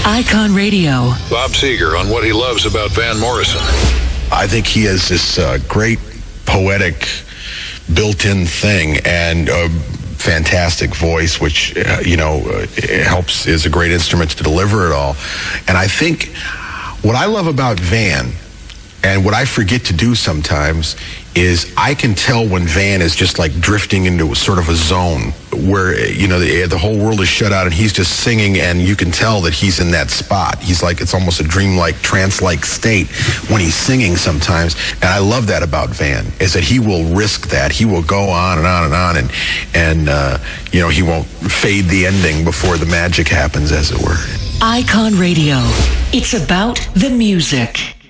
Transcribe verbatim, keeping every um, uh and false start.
Icon Radio. Bob Seger on what he loves about Van Morrison. I think he has this uh, great poetic built-in thing and a fantastic voice, which, uh, you know, uh, helps, is a great instrument to deliver it all. And I think what I love about Van, and what I forget to do sometimes, is I can tell when Van is just like drifting into sort of a zone where, you know, the, the whole world is shut out and he's just singing, and you can tell that he's in that spot. He's like, it's almost a dreamlike, trance-like state when he's singing sometimes. And I love that about Van, is that he will risk that. He will go on and on and on, and, and uh, you know, he won't fade the ending before the magic happens, as it were. Icon Radio. It's about the music.